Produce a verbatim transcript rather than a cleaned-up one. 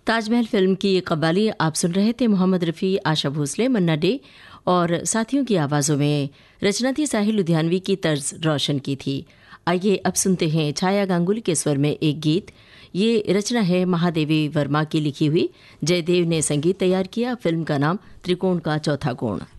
Taj Mahal film की ये कव्वाली आप सुन रहे थे। मोहम्मद रफ़ी, आशा भोसले, मन्ना डे और साथियों की आवाज़ों में। रचना थी साहिल लुधियानवी की, तर्ज रोशन की थी। आइए अब सुनते हैं छाया गांगुली के स्वर में एक गीत। ये रचना है महादेवी वर्मा की लिखी हुई। जयदेव ने संगीत तैयार किया। फिल्म का नाम त्रिकोण का चौथा कोण।